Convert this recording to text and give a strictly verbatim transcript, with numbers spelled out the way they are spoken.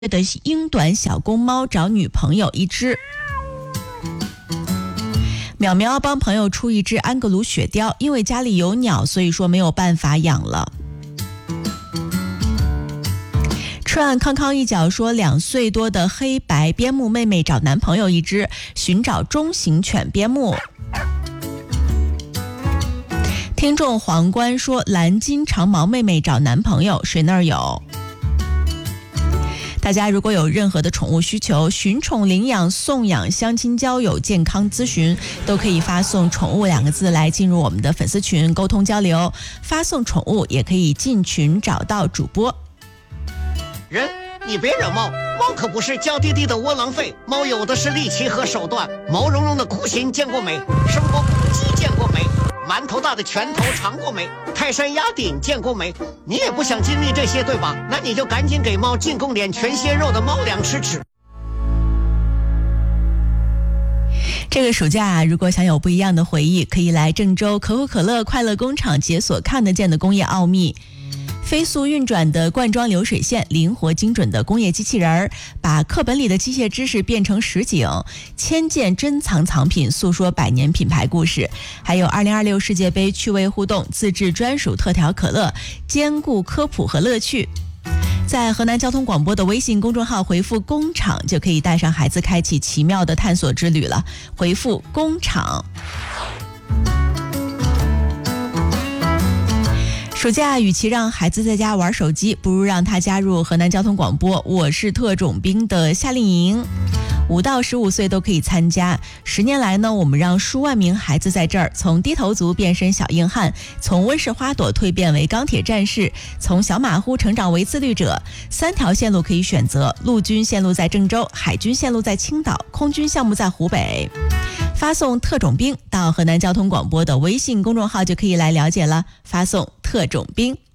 的英短小公猫找女朋友一只。淼淼帮朋友出一只安格鲁雪貂，因为家里有鸟，所以说没有办法养了。吃完康康一角说，两岁多的黑白边牧妹妹找男朋友一只，寻找中型犬边牧。听众皇冠说，蓝金长毛妹妹找男朋友，谁那儿有？大家如果有任何的宠物需求，寻宠、领养、送养、相亲、交友、健康咨询，都可以发送宠物两个字来进入我们的粉丝群沟通交流。发送宠物也可以进群找到主播。 人，你别惹猫，猫可不是娇滴滴的窝囊废，猫有的是力气和手段。毛茸茸的酷刑见过没？生活不羁见过没？馒头大的拳头尝过没？泰山压顶见过没？你也不想经历这些对吧？那你就赶紧给猫进贡点全鲜肉的猫粮吃吃。 这个暑假啊，如果想有不一样的回忆，可以来郑州可口可乐快乐工厂解锁看得见的工业奥秘。飞速运转的罐装流水线，灵活精准的工业机器人儿，把课本里的机械知识变成实景，千件珍藏藏品诉说百年品牌故事。还有二零二六世界杯趣味互动，自制专属特调可乐，兼顾科普和乐趣。在河南交通广播的微信公众号回复工厂，就可以带上孩子开启奇妙的探索之旅了。回复工厂。暑假与其让孩子在家玩手机，不如让他加入河南交通广播我是特种兵的夏令营。五到十五岁都可以参加。十年来呢，我们让数万名孩子在这儿从低头族变身小硬汉，从温室花朵蜕变为钢铁战士，从小马虎成长为自律者。三条线路可以选择，陆军线路在郑州，海军线路在青岛，空军项目在湖北。发送特种兵到河南交通广播的微信公众号就可以来了解了。发送特种兵。